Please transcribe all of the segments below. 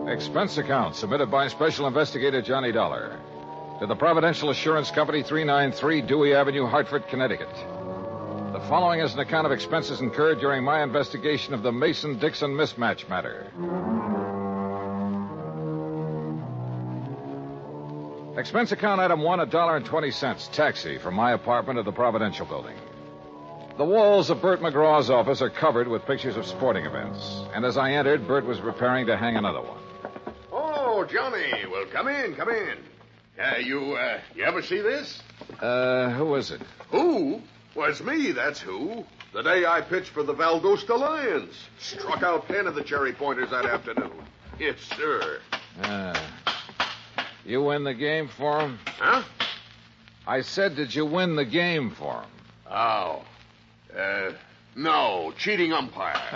Expense account submitted by Special Investigator Johnny Dollar to the Providential Assurance Company, 393 Dewey Avenue, Hartford, Connecticut. The following is an account of expenses incurred during my investigation of the Mason-Dixon mismatch matter. Expense account item 1, $1.20, taxi from my apartment to the Providential building. The walls of Bert McGraw's office are covered with pictures of sporting events. And as I entered, Bert was preparing to hang another one. Oh, Johnny. Well, come in. You ever see this? Who is it? Who? Well, it's me, that's who. The day I pitched for the Valdosta Lions. Struck out 10 of the Cherry Pointers that afternoon. Yes, sir. You win the game for him? Huh? I said, did you win the game for him? Oh. No, cheating umpire.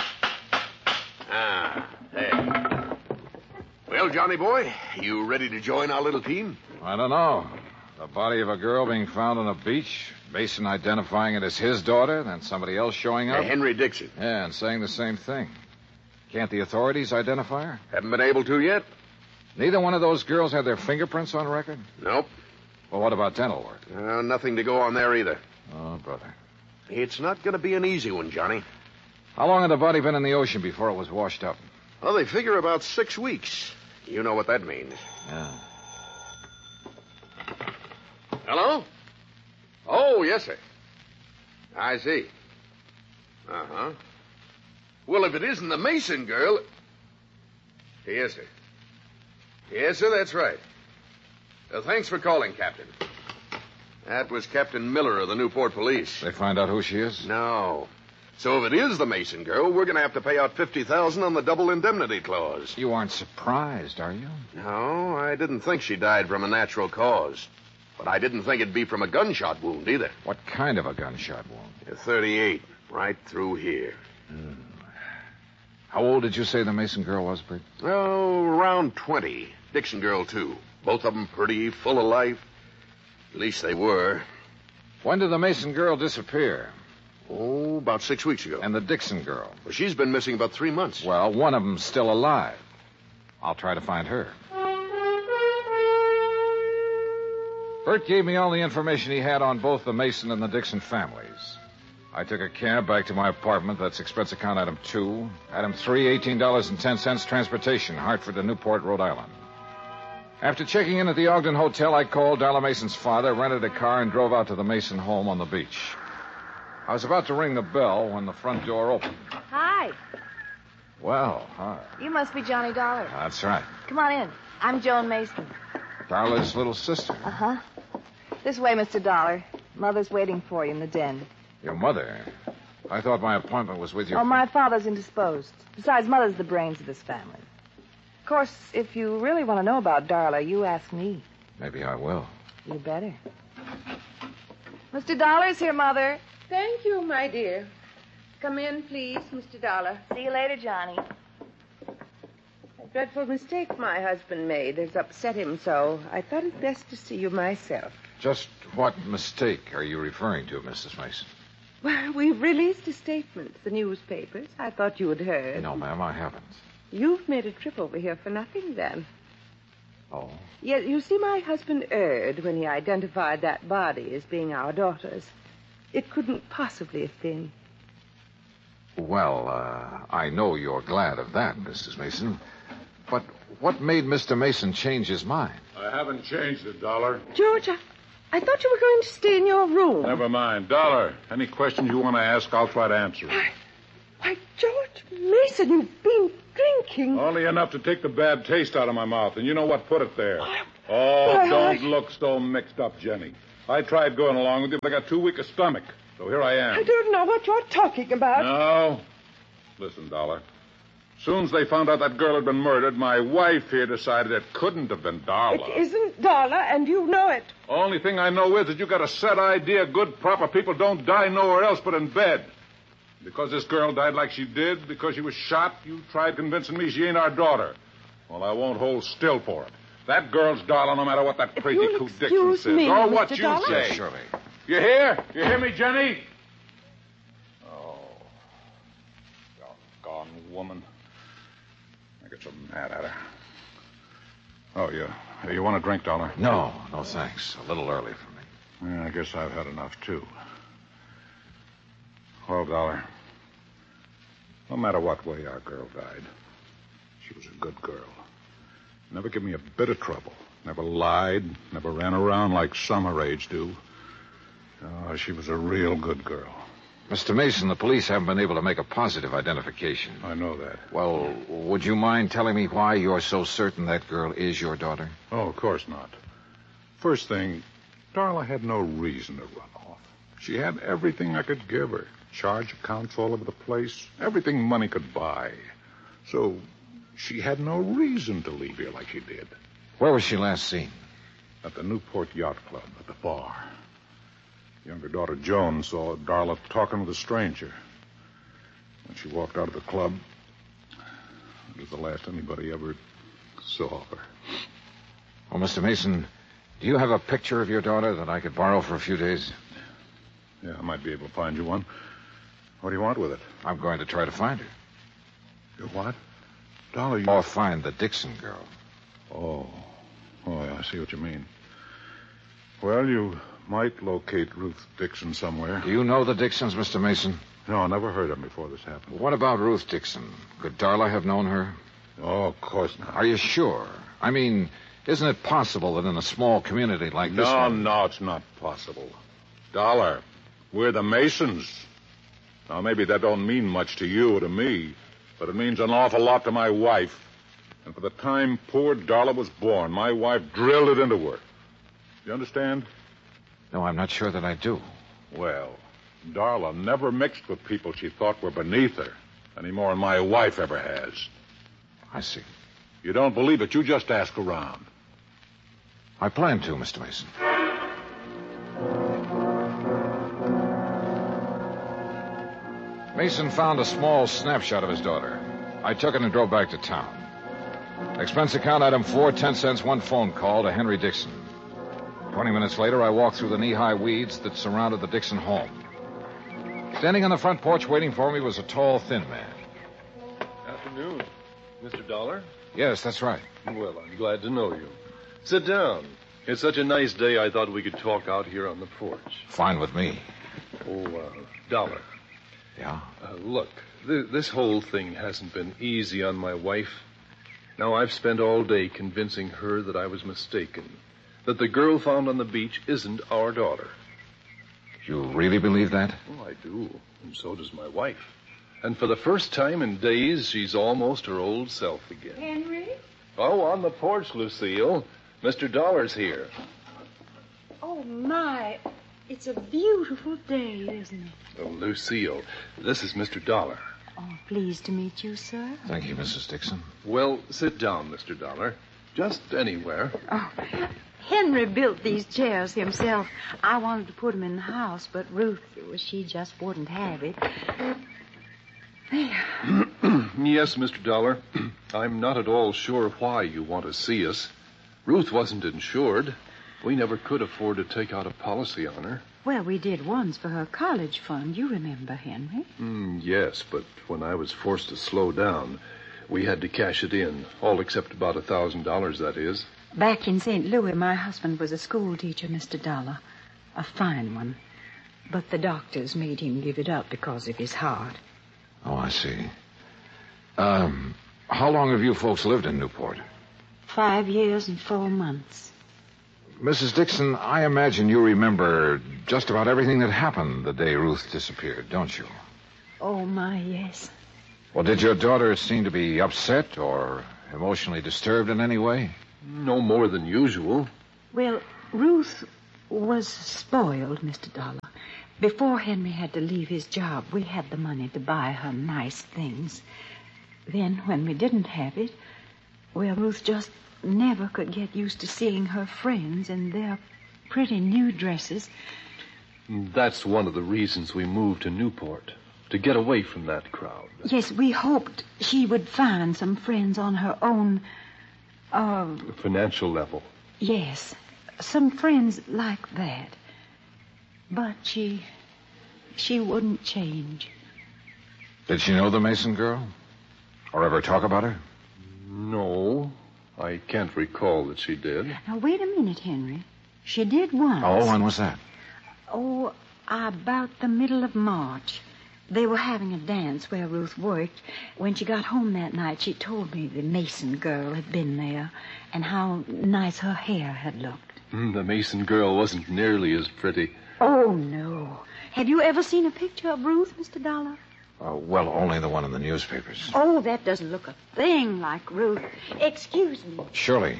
Hey. Well, Johnny boy, you ready to join our little team? I don't know. The body of a girl being found on a beach, Mason identifying it as his daughter, then somebody else showing up. Henry Dixon. Yeah, and saying the same thing. Can't the authorities identify her? Haven't been able to yet? Neither one of those girls had their fingerprints on record? Nope. Well, what about dental work? Nothing to go on there either. Oh, brother. It's not going to be an easy one, Johnny. How long had the body been in the ocean before it was washed up? Well, they figure about 6 weeks. You know what that means. Yeah. Hello? Oh, yes, sir. I see. Uh-huh. Well, if it isn't the Mason girl... Yes, sir. Yes, sir, that's right. Thanks for calling, Captain. That was Captain Miller of the Newport Police. They find out who she is? No. So if it is the Mason girl, we're going to have to pay out $50,000 on the double indemnity clause. You aren't surprised, are you? No, I didn't think she died from a natural cause. But I didn't think it'd be from a gunshot wound either. What kind of a gunshot wound? 38, right through here. How old did you say the Mason girl was, Bert? Oh, around 20. Dixon girl, too. Both of them pretty, full of life. At least they were. When did the Mason girl disappear? Oh, about 6 weeks ago. And the Dixon girl? Well, she's been missing about 3 months. Well, one of them's still alive. I'll try to find her. Bert gave me all the information he had on both the Mason and the Dixon families. I took a cab back to my apartment. That's expense account item 2. Item 3, $18.10, transportation, Hartford to Newport, Rhode Island. After checking in at the Ogden Hotel, I called Darla Mason's father, rented a car, and drove out to the Mason home on the beach. I was about to ring the bell when the front door opened. Hi. Well, hi. You must be Johnny Dollar. That's right. Come on in. I'm Joan Mason. Darla's little sister. Uh-huh. This way, Mr. Dollar. Mother's waiting for you in the den. Your mother? I thought my appointment was with your... Oh, my father's indisposed. Besides, Mother's the brains of this family. Of course, if you really want to know about Darla, you ask me. Maybe I will. You better. Mr. Dollar's here, Mother. Thank you, my dear. Come in, please, Mr. Dollar. See you later, Johnny. A dreadful mistake my husband made has upset him so. I thought it best to see you myself. Just what mistake are you referring to, Mrs. Mason? Well, we've released a statement to the newspapers. I thought you had heard. No, ma'am, I haven't. You've made a trip over here for nothing, then. Oh? Yes, you see, my husband erred when he identified that body as being our daughter's. It couldn't possibly have been. Well, I know you're glad of that, Mrs. Mason. But what made Mr. Mason change his mind? I haven't changed it, Dollar. George, I thought you were going to stay in your room. Never mind. Dollar, any questions you want to ask, I'll try to answer them. Why, George Mason, you've been drinking. Only enough to take the bad taste out of my mouth, and you know what put it there. Don't look so mixed up, Jenny. I tried going along with you, but I got too weak a stomach. So here I am. I don't know what you're talking about. No. Listen, Dollar. Soon as they found out that girl had been murdered, my wife here decided it couldn't have been Darla. It isn't Darla, and you know it. Only thing I know is that you got a set idea good, proper people don't die nowhere else but in bed. Because this girl died like she did, because she was shot, you tried convincing me she ain't our daughter. Well, I won't hold still for it. That girl's Darla, no matter what that crazy coot Dixon says. Me, or Mr. what you Dollar? say. Surely. You hear? You hear me, Jenny? Oh, doggone woman. I get so mad at her. Oh, you want a drink, Dollar? No, thanks. A little early for me. Yeah, I guess I've had enough, too. Well, Dollar, no matter what way our girl died, she was a good girl. Never gave me a bit of trouble. Never lied, never ran around like some her age do. Oh, she was a real good girl. Mr. Mason, the police haven't been able to make a positive identification. I know that. Well, would you mind telling me why you're so certain that girl is your daughter? Oh, of course not. First thing, Darla had no reason to run off. She had everything I could give her. Charge accounts all over the place. Everything money could buy. So she had no reason to leave here like she did. Where was she last seen? At the Newport Yacht Club, at the bar. Younger daughter Joan saw Darla talking with a stranger. When she walked out of the club, it was the last anybody ever saw of her. Well, Mr. Mason, do you have a picture of your daughter that I could borrow for a few days? Yeah, I might be able to find you one. What do you want with it? I'm going to try to find her. You what? Dollar, you... Or find the Dixon girl. Oh, yeah, I see what you mean. Well, you might locate Ruth Dixon somewhere. Do you know the Dixons, Mr. Mason? No, I never heard of them before this happened. What about Ruth Dixon? Could Darla have known her? Oh, of course not. Are you sure? I mean, isn't it possible that in a small community like this one... No, it's not possible. Dollar, we're the Masons. Now, maybe that don't mean much to you or to me, but it means an awful lot to my wife. And for the time poor Darla was born, my wife drilled it into her. You understand? No, I'm not sure that I do. Well, Darla never mixed with people she thought were beneath her, any more than my wife ever has. I see. You don't believe it, you just ask around. I plan to, Mr. Mason. Mason found a small snapshot of his daughter. I took it and drove back to town. Expense account item 4, 10 cents, one phone call to Henry Dixon. 20 minutes later, I walked through the knee-high weeds that surrounded the Dixon home. Standing on the front porch waiting for me was a tall, thin man. Afternoon. Mr. Dollar? Yes, that's right. Well, I'm glad to know you. Sit down. It's such a nice day, I thought we could talk out here on the porch. Fine with me. Oh, Dollar. Yeah? Look, this whole thing hasn't been easy on my wife. Now, I've spent all day convincing her that I was mistaken, that the girl found on the beach isn't our daughter. You really believe that? Oh, I do, and so does my wife. And for the first time in days, she's almost her old self again. Henry? Oh, on the porch, Lucille. Mr. Dollar's here. Oh, my. It's a beautiful day, isn't it? Oh, Lucille, this is Mr. Dollar. Oh, pleased to meet you, sir. Thank you, Mrs. Dixon. Well, sit down, Mr. Dollar. Just anywhere. Oh, Henry built these chairs himself. I wanted to put them in the house, but Ruth, she just wouldn't have it. There. Yes, Mr. Dollar. I'm not at all sure why you want to see us. Ruth wasn't insured. We never could afford to take out a policy on her. Well, we did once for her college fund. You remember, Henry? Yes, but when I was forced to slow down, we had to cash it in. All except about $1,000, that is. Back in St. Louis, my husband was a school teacher, Mr. Dollar. A fine one. But the doctors made him give it up because of his heart. Oh, I see. How long have you folks lived in Newport? 5 years and 4 months. Mrs. Dixon, I imagine you remember just about everything that happened the day Ruth disappeared, don't you? Oh, my, yes. Well, did your daughter seem to be upset or emotionally disturbed in any way? No more than usual. Well, Ruth was spoiled, Mr. Dollar. Before Henry had to leave his job, we had the money to buy her nice things. Then, when we didn't have it, well, Ruth just never could get used to seeing her friends in their pretty new dresses. That's one of the reasons we moved to Newport, to get away from that crowd. Yes, we hoped she would find some friends on her own, financial level. Yes, some friends like that. But she wouldn't change. Did she know the Mason girl? Or ever talk about her? No, I can't recall that she did. Now, wait a minute, Henry. She did once. Oh, when was that? Oh, about the middle of March. They were having a dance where Ruth worked. When she got home that night, she told me the Mason girl had been there and how nice her hair had looked. The Mason girl wasn't nearly as pretty. Oh, no. Have you ever seen a picture of Ruth, Mr. Dollar? Well, only the one in the newspapers. Oh, that doesn't look a thing like Ruth. Excuse me. Surely.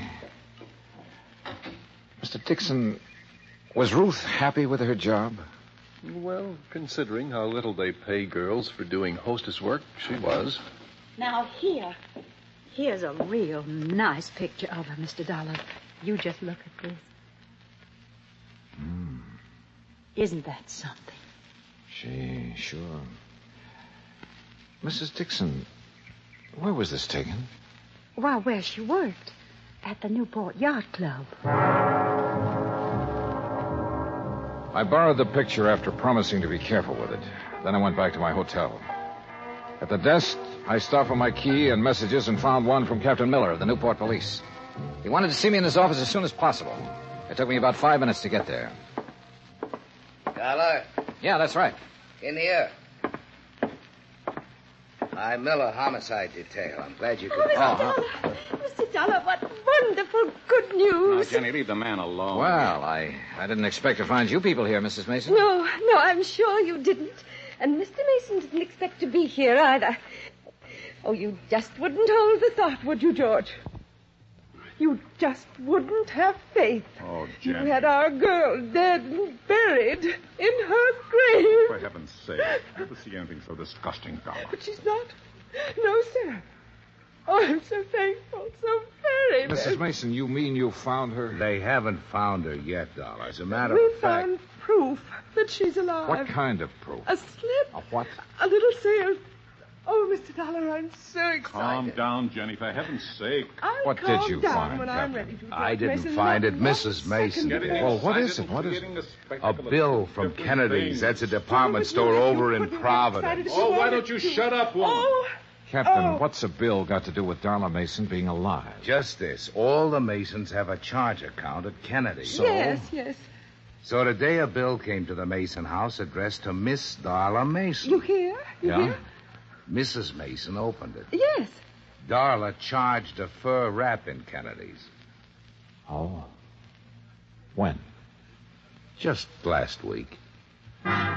Mr. Dixon, was Ruth happy with her job? Well, considering how little they pay girls for doing hostess work, she was. Now, here's a real nice picture of her, Mr. Dollar. You just look at this. Isn't that something? Sure. Mrs. Dixon, where was this taken? Why, where she worked. At the Newport Yacht Club. I borrowed the picture after promising to be careful with it. Then I went back to my hotel. At the desk, I stopped for my key and messages and found one from Captain Miller of the Newport Police. He wanted to see me in his office as soon as possible. It took me about 5 minutes to get there. Dollar, Yeah, that's right. in here. I'm Miller, homicide detail. I'm glad you could... Mr. Dollar, what wonderful good news. Jenny, leave the man alone. Well, I didn't expect to find you people here, Mrs. Mason. No, I'm sure you didn't. And Mr. Mason didn't expect to be here either. Oh, you just wouldn't hold the thought, would you, George? You just wouldn't have faith. Oh, You Jenny. had our girl dead and buried in her grave. For heaven's sake, never see anything so disgusting, Dollar. But she's not. No, sir. Oh, I'm so thankful, so very Mrs. Mason, you mean you found her? They haven't found her yet, Dollar. As a matter We of fact... found proof that she's alive. What kind of proof? A slip. A what? A little sail. Oh, Mr. Dollar, I'm so excited. Calm down, Jenny, for heaven's sake. I'll What did calm you down find, when Captain? I'm ready to. I didn't Mason, find it. not one Mrs. Mason second. did. Well, what is it? What is it? A bill from Kennedy's. That's a department store over in Providence. Oh, why don't you shut up, woman? Oh, Captain, what's a bill got to do with Darla Mason being alive? Just this. All the Masons have a charge account at Kennedy's. yes. So today a bill came to the Mason house addressed to Miss Darla Mason. You hear? You Yeah? hear? Mrs. Mason opened it. Yes. Darla charged a fur wrap in Kennedy's. Oh. When? Just last week.